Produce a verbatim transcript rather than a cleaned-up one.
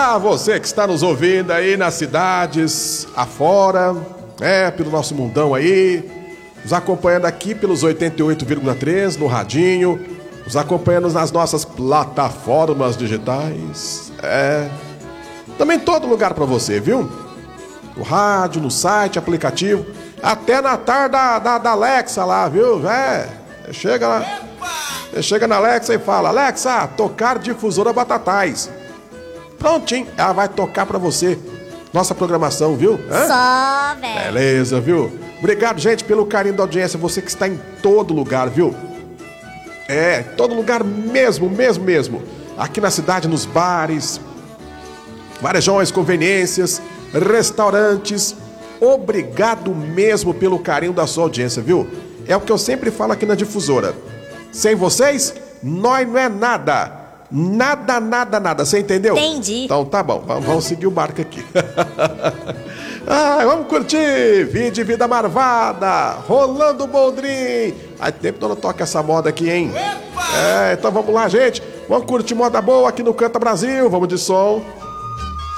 Pra você que está nos ouvindo aí nas cidades, afora, é, pelo nosso mundão aí, nos acompanhando aqui pelos oitenta e oito vírgula três no radinho, nos acompanhando nas nossas plataformas digitais, é, também todo lugar pra você, viu? No rádio, no site, aplicativo, até na tarde da, da, da Alexa lá, viu? É, chega lá, chega na Alexa e fala: Alexa, tocar difusora Batatais. Prontinho, ela vai tocar pra você nossa programação, viu? Hã? Só, velho. Beleza, viu? Obrigado, gente, pelo carinho da audiência. Você que está em todo lugar, viu? É, todo lugar mesmo, mesmo, mesmo. Aqui na cidade, nos bares, varejões, conveniências, restaurantes. Obrigado mesmo pelo carinho da sua audiência, viu? É o que eu sempre falo aqui na Difusora. Sem vocês, nós não é nada. Nada, nada, nada. Você entendeu? Entendi. Então tá bom, vamos, vamos seguir o barco aqui. Ah, vamos curtir. Vídeo Vida Marvada, Rolando Boldrin. Faz tempo que eu não toco essa moda aqui, hein? É, então vamos lá, gente. Vamos curtir moda boa aqui no Canta Brasil. Vamos de som.